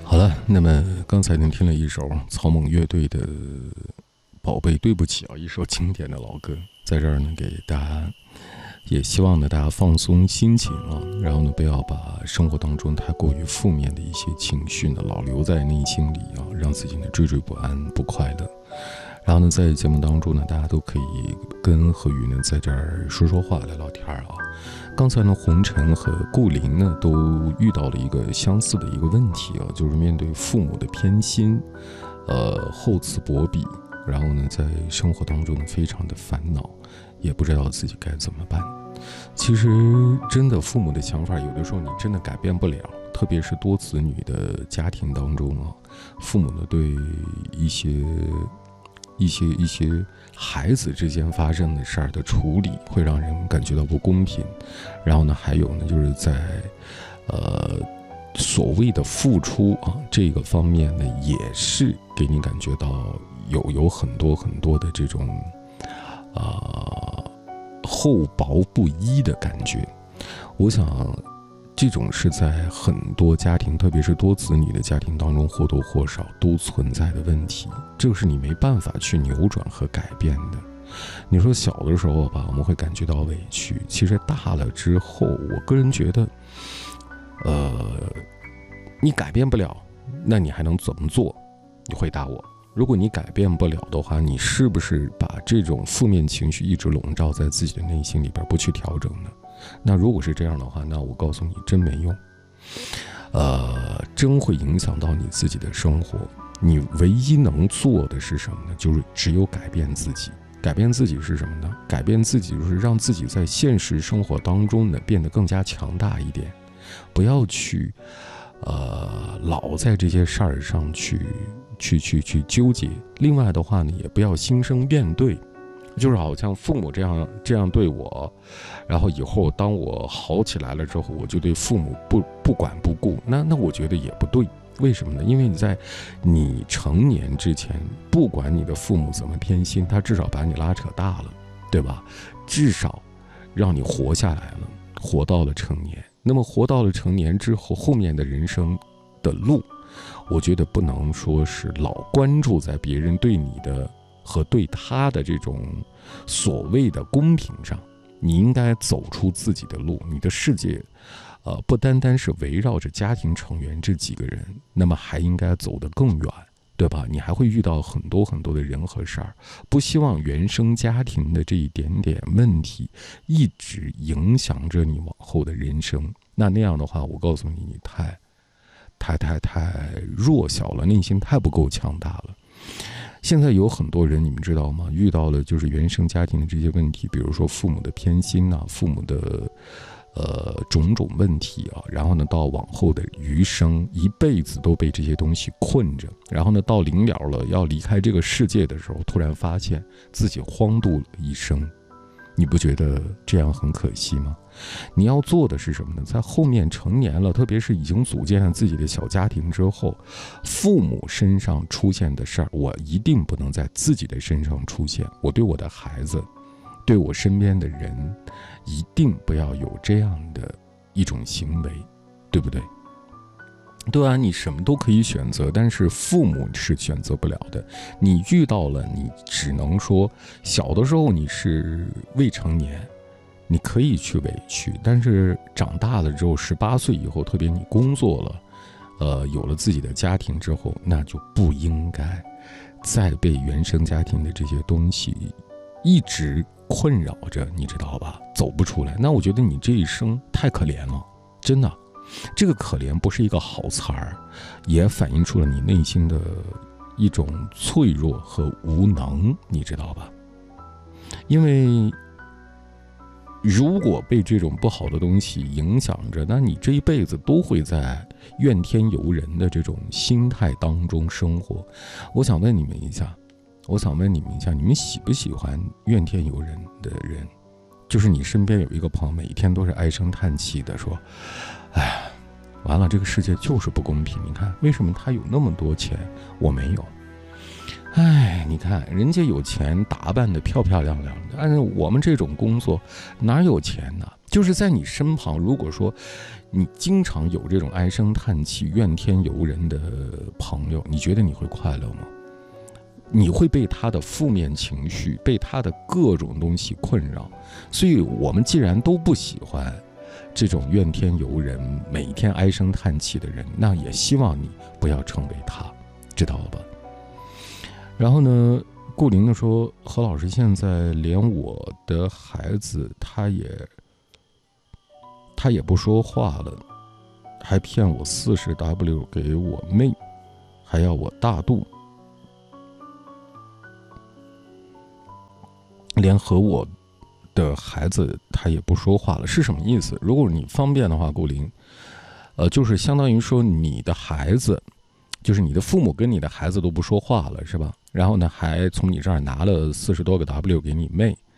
好了，那么刚才您听了一首草蜢乐队的宝贝对不起啊，一首经典的老歌，在这儿呢给大家，也希望呢大家放松心情啊，然后呢不要把生活当中太过于负面的一些情绪呢老留在内心里啊，让自己呢惴惴不安不快乐。然后呢在节目当中呢，大家都可以跟何宇呢在这儿说说话聊聊天啊。刚才呢红尘和顾林呢都遇到了一个相似的一个问题啊，就是面对父母的偏心，厚此薄彼，然后呢在生活当中呢非常的烦恼，也不知道自己该怎么办。其实真的父母的想法有的时候你真的改变不了，特别是多子女的家庭当中啊，父母呢对一些孩子之间发生的事儿的处理会让人感觉到不公平。然后呢还有呢就是在所谓的付出啊这个方面呢，也是给你感觉到有很多的这种厚薄不一的感觉。我想这种是在很多家庭，特别是多子女的家庭当中或多或少都存在的问题，这个是你没办法去扭转和改变的。你说小的时候吧，我们会感觉到委屈，其实大了之后，我个人觉得你改变不了，那你还能怎么做？你回答我。如果你改变不了的话，你是不是把这种负面情绪一直笼罩在自己的内心里边，不去调整呢？那如果是这样的话，那我告诉你，真没用，真会影响到你自己的生活。你唯一能做的是什么呢？就是只有改变自己。改变自己是什么呢？改变自己就是让自己在现实生活当中呢变得更加强大一点，不要去老在这些事儿上去纠结。另外的话呢，也不要心生怨怼，就是好像父母这样对我，然后以后当我好起来了之后，我就对父母不管不顾，那我觉得也不对。为什么呢？因为你成年之前，不管你的父母怎么偏心，他至少把你拉扯大了，对吧？至少让你活下来了，活到了成年。那么活到了成年之后，后面的人生的路，我觉得不能说是老关注在别人对你的和对他的这种所谓的公平上，你应该走出自己的路。你的世界不单单是围绕着家庭成员这几个人，那么还应该走得更远，对吧？你还会遇到很多的人和事儿，不希望原生家庭的这一点点问题一直影响着你往后的人生。那样的话，我告诉你，你太弱小了，内心太不够强大了。现在有很多人，你们知道吗？遇到了就是原生家庭的这些问题，比如说父母的偏心啊，父母的种种问题啊，然后呢到往后的余生一辈子都被这些东西困着，然后呢到临了要离开这个世界的时候，突然发现自己荒度了一生。你不觉得这样很可惜吗？你要做的是什么呢？在后面成年了，特别是已经组建了自己的小家庭之后，父母身上出现的事儿，我一定不能在自己的身上出现。我对我的孩子，对我身边的人，一定不要有这样的一种行为，对不对？对啊，你什么都可以选择，但是父母是选择不了的。你遇到了，你只能说，小的时候你是未成年，你可以去委屈，但是长大了之后，18岁以后，特别你工作了，有了自己的家庭之后，那就不应该再被原生家庭的这些东西一直困扰着，你知道吧？走不出来。那我觉得你这一生太可怜了，真的。这个可怜不是一个好词儿，也反映出了你内心的一种脆弱和无能，你知道吧？因为如果被这种不好的东西影响着，那你这一辈子都会在怨天尤人的这种心态当中生活。我想问你们一下，你们喜不喜欢怨天尤人的人？就是你身边有一个朋友，每天都是唉声叹气的说，哎，完了，这个世界就是不公平。你看，为什么他有那么多钱，我没有？ 哎，你看人家有钱，打扮得漂漂亮亮的，但是我们这种工作哪有钱呢？就是在你身旁，如果说你经常有这种唉声叹气、怨天尤人的朋友，你觉得你会快乐吗？你会被他的负面情绪、被他的各种东西困扰。所以我们既然都不喜欢这种怨天尤人、每天唉声叹气的人，那也希望你不要成为他，知道了吧？然后呢，顾玲呢说，何老师，现在连我的孩子他也不说话了，还骗我40W 给我妹，还要我大度，连和我的孩子他也不说话了，是什么意思？如果你方便的话，顾玲，就是相当于说你的孩子，就是你的父母跟你的孩子都不说话了，是吧？然后呢，还从你这儿拿了40多个W 给你妹，